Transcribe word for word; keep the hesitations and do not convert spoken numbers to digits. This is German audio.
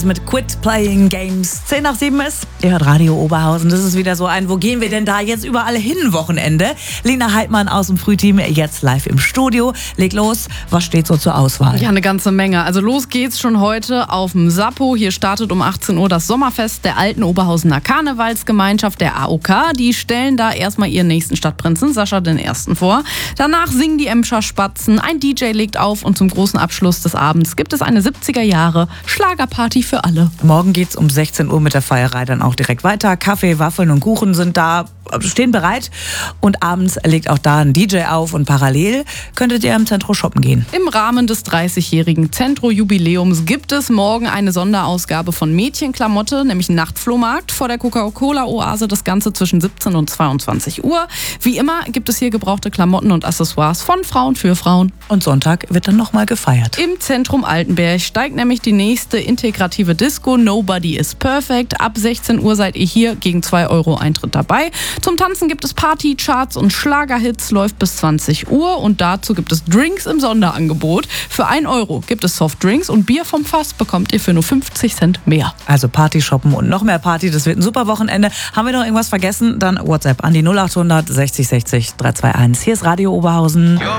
Mit Quit Playing Games. zehn nach sieben ist, ihr hört Radio Oberhausen. Das ist wieder so ein, wo gehen wir denn da jetzt überall hin Wochenende? Lena Heidmann aus dem Frühteam, jetzt live im Studio. Leg los, was steht so zur Auswahl? Ja, eine ganze Menge. Also los geht's schon heute auf dem Sappo. Hier startet um achtzehn Uhr das Sommerfest der alten Oberhausener Karnevalsgemeinschaft, der A O K. Die stellen da erstmal ihren nächsten Stadtprinzen, Sascha den Ersten, vor. Danach singen die Emscher Spatzen, ein D J legt auf und zum großen Abschluss des Abends gibt es eine siebziger Jahre Schlagerparty für alle. Morgen geht's um sechzehn Uhr mit der Feierei dann auch direkt weiter. Kaffee, Waffeln und Kuchen sind da, stehen bereit. Und abends legt auch da ein D J auf und parallel könntet ihr im Zentro shoppen gehen. Im Rahmen des dreißigjährigen Zentro-Jubiläums gibt es morgen eine Sonderausgabe von Mädchenklamotte, nämlich einen Nachtflohmarkt vor der Coca-Cola-Oase. Das Ganze zwischen siebzehn und zweiundzwanzig Uhr. Wie immer gibt es hier gebrauchte Klamotten und Accessoires von Frauen für Frauen. Und Sonntag wird dann nochmal gefeiert. Im Zentrum Altenberg steigt nämlich die nächste integrative Disco Nobody is Perfect. Ab sechzehn Uhr seid ihr hier gegen zwei Euro Eintritt dabei. Zum Tanzen gibt es Party, Charts und Schlagerhits, läuft bis zwanzig Uhr und dazu gibt es Drinks im Sonderangebot. Für ein Euro gibt es Softdrinks und Bier vom Fass bekommt ihr für nur fünfzig Cent mehr. Also Party shoppen und noch mehr Party, das wird ein super Wochenende. Haben wir noch irgendwas vergessen? Dann WhatsApp an die null acht hundert sechzig sechzig drei zwei eins. Hier ist Radio Oberhausen.